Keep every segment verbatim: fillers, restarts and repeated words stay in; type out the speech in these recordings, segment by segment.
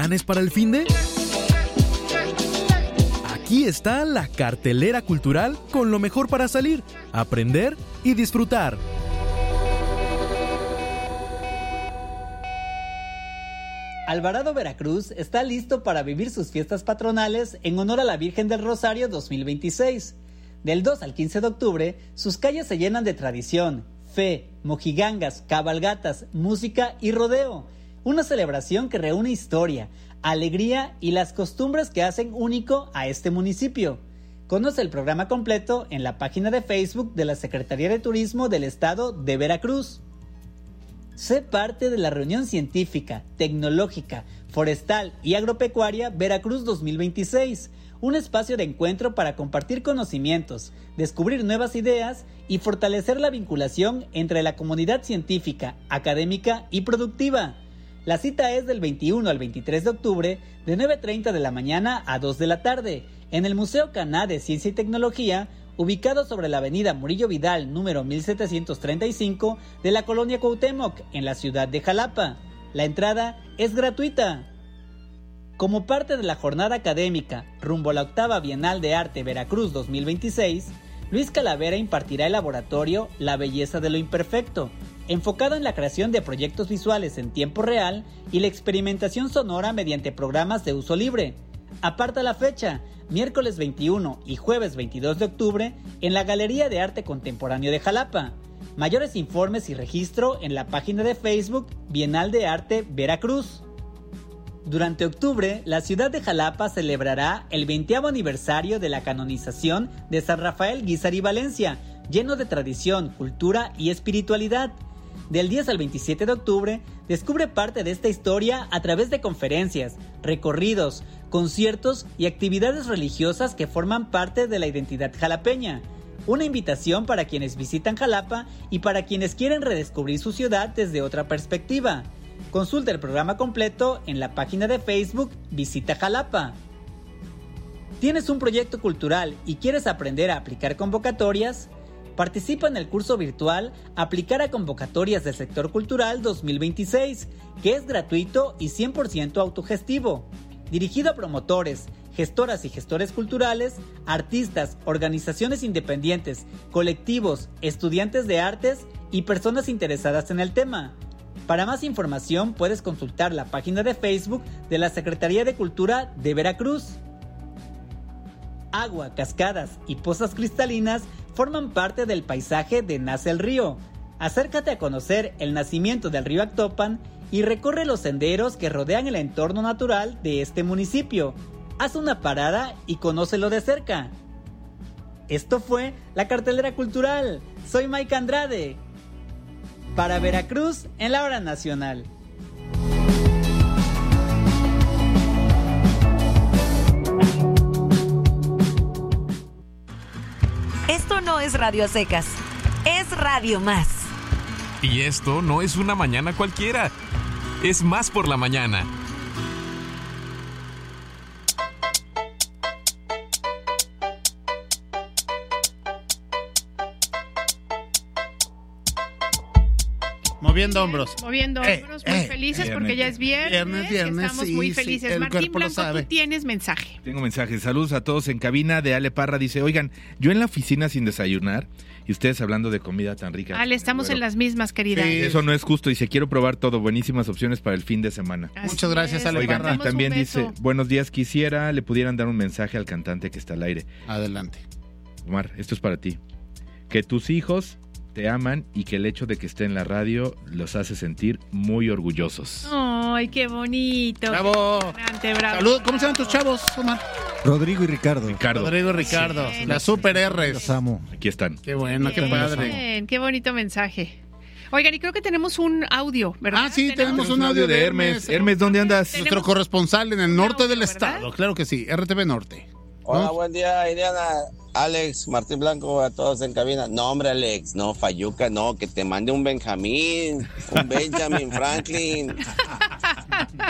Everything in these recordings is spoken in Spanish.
¿Planes para el finde? Aquí está la cartelera cultural con lo mejor para salir, aprender y disfrutar. Alvarado, Veracruz está listo para vivir sus fiestas patronales en honor a la Virgen del Rosario dos mil veintiséis. Del dos al quince de octubre, sus calles se llenan de tradición, fe, mojigangas, cabalgatas, música y rodeo. Una celebración que reúne historia, alegría y las costumbres que hacen único a este municipio. Conoce el programa completo en la página de Facebook de la Secretaría de Turismo del Estado de Veracruz. Sé parte de la reunión científica, tecnológica, forestal y agropecuaria Veracruz dos mil veintiséis, un espacio de encuentro para compartir conocimientos, descubrir nuevas ideas y fortalecer la vinculación entre la comunidad científica, académica y productiva. La cita es del veintiuno al veintitrés de octubre, de nueve treinta de la mañana a dos de la tarde, en el Museo Caná de Ciencia y Tecnología, ubicado sobre la avenida Murillo Vidal, número mil setecientos treinta y cinco, de la colonia Cuauhtémoc, en la ciudad de Jalapa. La entrada es gratuita. Como parte de la jornada académica rumbo a la octava Bienal de Arte Veracruz dos mil veintiséis, Luis Calavera impartirá el laboratorio La Belleza de lo Imperfecto, enfocado en la creación de proyectos visuales en tiempo real y la experimentación sonora mediante programas de uso libre. Aparta la fecha, miércoles veintiuno y jueves veintidós de octubre, en la Galería de Arte Contemporáneo de Jalapa. Mayores informes y registro en la página de Facebook Bienal de Arte Veracruz. Durante octubre, la ciudad de Jalapa celebrará el veintiavo aniversario de la canonización de San Rafael Guízar y Valencia, lleno de tradición, cultura y espiritualidad. Del diez al veintisiete de octubre, descubre parte de esta historia a través de conferencias, recorridos, conciertos y actividades religiosas que forman parte de la identidad jalapeña. Una invitación para quienes visitan Jalapa y para quienes quieren redescubrir su ciudad desde otra perspectiva. Consulta el programa completo en la página de Facebook Visita Jalapa. ¿Tienes un proyecto cultural y quieres aprender a aplicar convocatorias? Participa en el curso virtual Aplicar a Convocatorias del Sector Cultural dos mil veintiséis, que es gratuito y cien por ciento autogestivo. Dirigido a promotores, gestoras y gestores culturales, artistas, organizaciones independientes, colectivos, estudiantes de artes y personas interesadas en el tema. Para más información puedes consultar la página de Facebook de la Secretaría de Cultura de Veracruz. Agua, cascadas y pozas cristalinas forman parte del paisaje de Nace el Río. Acércate a conocer el nacimiento del río Actopan y recorre los senderos que rodean el entorno natural de este municipio. Haz una parada y conócelo de cerca. Esto fue la cartelera cultural. Soy Mike Andrade. Para Veracruz en la hora nacional. Esto no es Radio a secas, es Radio Más. Y esto no es una mañana cualquiera, es Más por la mañana. Moviendo hombros. Moviendo eh, hombros, muy eh, felices viernes, porque ya es viernes. Viernes, viernes. Estamos sí, muy sí, felices. el Martín cuerpo lo Blanco, sabe. tú tienes mensaje. Tengo mensaje. Saludos a todos en cabina de Ale Parra. Dice, oigan, yo en la oficina sin desayunar y ustedes hablando de comida tan rica. Ale, estamos en las mismas, querida. Sí, eso no es justo. Dice, quiero probar todo. Buenísimas opciones para el fin de semana. Así Muchas gracias, es. Ale Oigan, Parra. y también dice, buenos días, quisiera le pudieran dar un mensaje al cantante que está al aire. Adelante. Omar, esto es para ti. Que tus hijos te aman y que el hecho de que esté en la radio los hace sentir muy orgullosos. Ay, qué bonito. Bravo. Qué bravo. Salud. ¿Cómo se llaman tus chavos, Omar? Rodrigo y Ricardo. Ricardo. Rodrigo y Ricardo. Sí. Las super R's. Los amo. Aquí están. Qué bueno, qué Bien, padre. qué bonito mensaje. Oigan, y creo que tenemos un audio, ¿verdad? Ah, sí, tenemos un audio de Hermes. Hermes, ¿dónde andas? Nuestro corresponsal en el norte del ¿verdad? estado. Claro que sí, R T V Norte. Hola, ¿No? buen día, Iriana, Alex, Martín Blanco, a todos en cabina. No, hombre, Alex, no, Fayuca, no, que te mande un Benjamín, un Benjamin Franklin. Sí,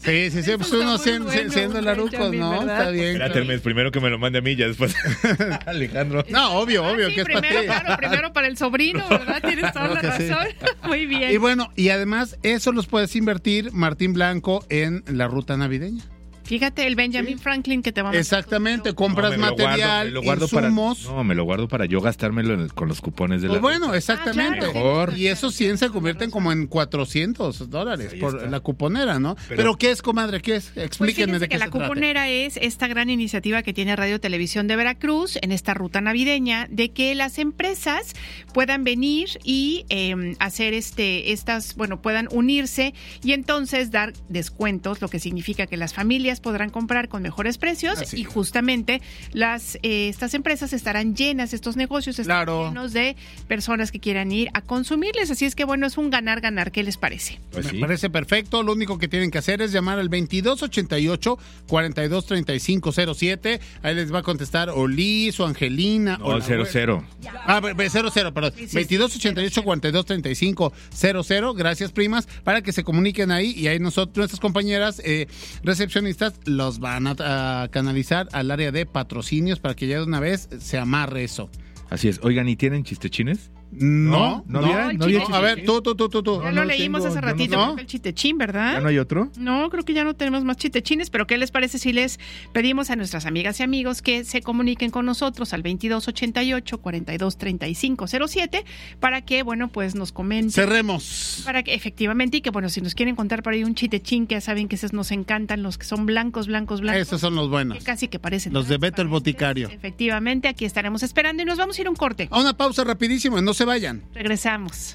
Sí, sí, sí, pues uno siendo, bueno, siendo larucos, Benjamin, ¿no? ¿verdad? Está bien. Espérate, Hermes, primero que me lo mande a mí, ya después Alejandro. No, obvio, Ah, obvio, sí, que es para primero, ti. claro, primero para el sobrino, ¿verdad? Tienes toda la Claro que sí. razón. Muy bien. Y bueno, y además eso los puedes invertir, Martín Blanco, en la ruta navideña. Fíjate, el Benjamin Sí. Franklin que te va a mandar. Exactamente, compras No, me lo guardo, material, me lo guardo para, insumos. no, me lo guardo para yo gastármelo en el- con los cupones de la Pues bueno, exactamente. Ah, claro. Mejor. Y esos cien se convierten como en cuatrocientos dólares Ahí por está. la cuponera, ¿no? Pero, Pero- ¿qué es, comadre? ¿Qué es? Pues Explíquenme fíjense de qué que la se trata. cuponera es esta gran iniciativa que tiene Radio Televisión de Veracruz en esta ruta navideña de que las empresas puedan venir y eh, hacer este estas, bueno, puedan unirse y entonces dar descuentos, lo que significa que las familias podrán comprar con mejores precios Así y es. justamente las eh, estas empresas estarán llenas, estos negocios estarán Claro. llenos de personas que quieran ir a consumirles, así es que bueno, es un ganar-ganar, ¿qué les parece? Pues Me sí. parece perfecto. Lo único que tienen que hacer es llamar al veintidós ochenta y ocho, cuarenta y dos treinta y cinco cero siete. Ahí les va a contestar o Liz o Angelina. o No, la cero, abue- cero. Ah, ve- ve- cero, cero, perdón. Sí, sí, veintidós ochenta y ocho, cuarenta y dos treinta y cinco cero cero. Gracias, primas, para que se comuniquen ahí y ahí nosotros, nuestras compañeras eh, recepcionistas, los van a, a canalizar al área de patrocinios para que ya de una vez se amarre eso. Así es. Oigan, ¿y tienen chistechines? No, no, no. había, el no había chiste- A ver, chistechín. tú, tú, tú, tú, tú. Ya No, lo no leímos tengo, hace yo no- ratito, no. creo que el chistechín, ¿verdad? ¿Ya no hay otro? No, creo que ya no tenemos más chistechines, pero ¿qué les parece si les pedimos a nuestras amigas y amigos que se comuniquen con nosotros al veintidós ochenta y ocho, cuarenta y dos treinta y cinco cero siete para que, bueno, pues nos comenten? Cerremos. Para que efectivamente, y que bueno, si nos quieren contar por ahí un chistechín, que ya saben que esos nos encantan, los que son blancos, blancos, blancos. Esos son los buenos. Que casi que parecen Los de Beto el transparentes. Boticario. Efectivamente, aquí estaremos esperando y nos vamos a ir a un corte. A una pausa rapidísimo, no se vayan. Regresamos.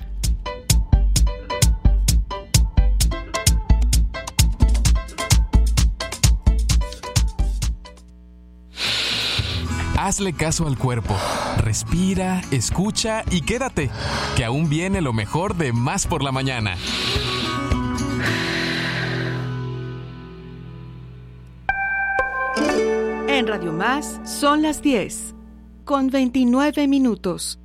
Hazle caso al cuerpo. Respira, escucha y quédate, que aún viene lo mejor de Más por la Mañana. En Radio Más son las diez, con veintinueve minutos.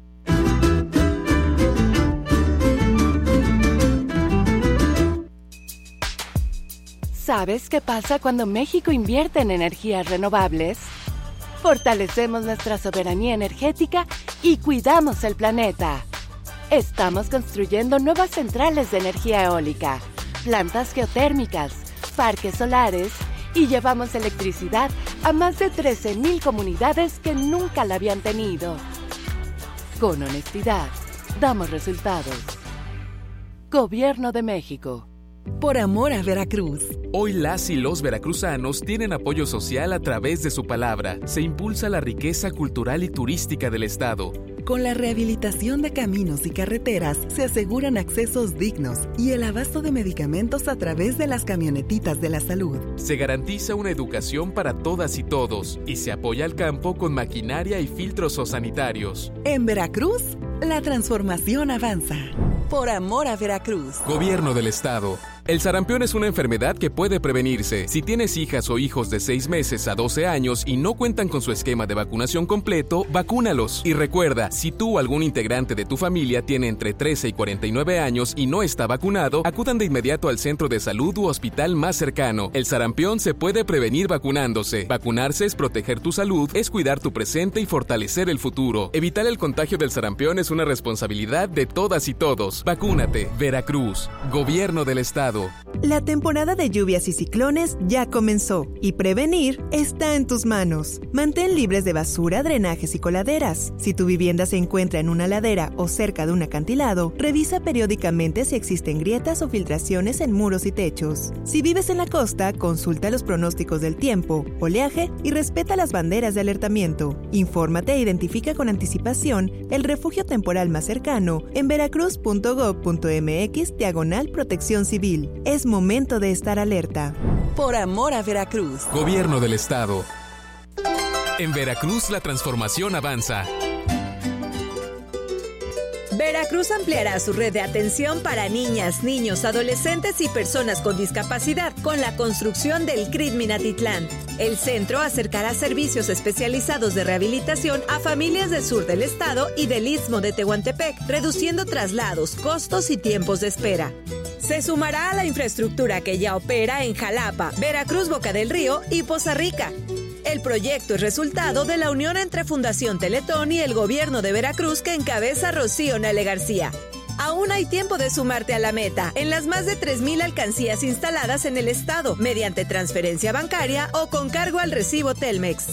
¿Sabes qué pasa cuando México invierte en energías renovables? Fortalecemos nuestra soberanía energética y cuidamos el planeta. Estamos construyendo nuevas centrales de energía eólica, plantas geotérmicas, parques solares y llevamos electricidad a más de trece mil comunidades que nunca la habían tenido. Con honestidad, damos resultados. Gobierno de México. Por amor a Veracruz. Hoy las y los veracruzanos tienen apoyo social a través de su palabra. Se impulsa la riqueza cultural y turística del estado. Con la rehabilitación de caminos y carreteras se aseguran accesos dignos y el abasto de medicamentos a través de las camionetitas de la salud. Se garantiza una educación para todas y todos y se apoya al campo con maquinaria y filtros sanitarios. En Veracruz, la transformación avanza. Por amor a Veracruz. Gobierno del estado. El sarampión es una enfermedad que puede prevenirse. Si tienes hijas o hijos de seis meses a doce años y no cuentan con su esquema de vacunación completo, vacúnalos. Y recuerda, si tú o algún integrante de tu familia tiene entre trece y cuarenta y nueve años y no está vacunado, acudan de inmediato al centro de salud u hospital más cercano. El sarampión se puede prevenir vacunándose. Vacunarse es proteger tu salud, es cuidar tu presente y fortalecer el futuro. Evitar el contagio del sarampión es una responsabilidad de todas y todos. Vacúnate. Veracruz. Gobierno del estado. La temporada de lluvias y ciclones ya comenzó y prevenir está en tus manos. Mantén libres de basura, drenajes y coladeras. Si tu vivienda se encuentra en una ladera o cerca de un acantilado, revisa periódicamente si existen grietas o filtraciones en muros y techos. Si vives en la costa, consulta los pronósticos del tiempo, oleaje y respeta las banderas de alertamiento. Infórmate e identifica con anticipación el refugio temporal más cercano en veracruz punto gob punto mx diagonal protección civil. Es momento de estar alerta. Por amor a Veracruz. Gobierno del estado. En Veracruz la transformación avanza. Veracruz ampliará su red de atención para niñas, niños, adolescentes y personas con discapacidad con la construcción del C R I D Minatitlán. El centro acercará servicios especializados de rehabilitación a familias del sur del estado y del istmo de Tehuantepec, reduciendo traslados, costos y tiempos de espera. Se sumará a la infraestructura que ya opera en Jalapa, Veracruz, Boca del Río y Poza Rica. El proyecto es resultado de la unión entre Fundación Teletón y el gobierno de Veracruz que encabeza Rocío Nale García. Aún hay tiempo de sumarte a la meta en las más de tres mil alcancías instaladas en el estado, mediante transferencia bancaria o con cargo al recibo Telmex.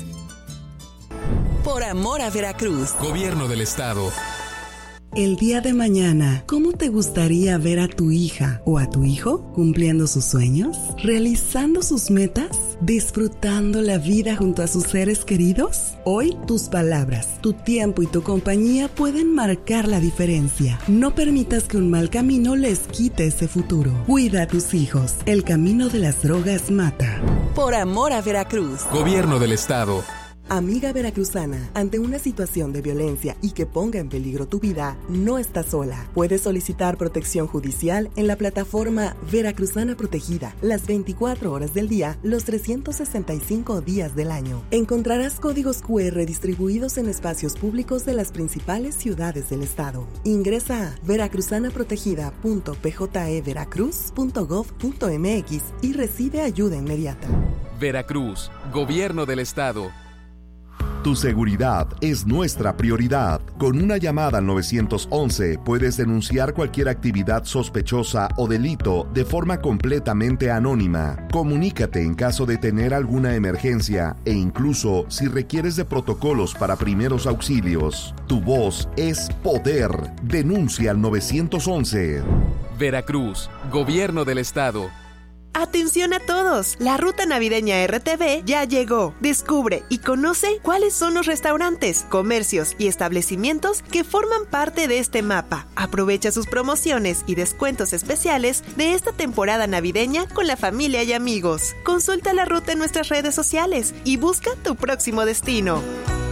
Por amor a Veracruz. Gobierno del Estado. El día de mañana, ¿cómo te gustaría ver a tu hija o a tu hijo cumpliendo sus sueños, realizando sus metas, disfrutando la vida junto a sus seres queridos? Hoy, tus palabras, tu tiempo y tu compañía pueden marcar la diferencia. No permitas que un mal camino les quite ese futuro. Cuida a tus hijos. El camino de las drogas mata. Por amor a Veracruz. Gobierno del Estado. Amiga veracruzana, ante una situación de violencia y que ponga en peligro tu vida, no estás sola. Puedes solicitar protección judicial en la plataforma Veracruzana Protegida, las veinticuatro horas del día, los trescientos sesenta y cinco días del año. Encontrarás códigos cu erre distribuidos en espacios públicos de las principales ciudades del estado. Ingresa a veracruzana protegida punto p j e veracruz punto gov punto m x y recibe ayuda inmediata. Veracruz, Gobierno del Estado. Tu seguridad es nuestra prioridad. Con una llamada al nueve once puedes denunciar cualquier actividad sospechosa o delito de forma completamente anónima. Comunícate en caso de tener alguna emergencia e incluso si requieres de protocolos para primeros auxilios. Tu voz es poder. Denuncia al nueve once. Veracruz, Gobierno del Estado. ¡Atención a todos! La ruta navideña R T V ya llegó. Descubre y conoce cuáles son los restaurantes, comercios y establecimientos que forman parte de este mapa. Aprovecha sus promociones y descuentos especiales de esta temporada navideña con la familia y amigos. Consulta la ruta en nuestras redes sociales y busca tu próximo destino.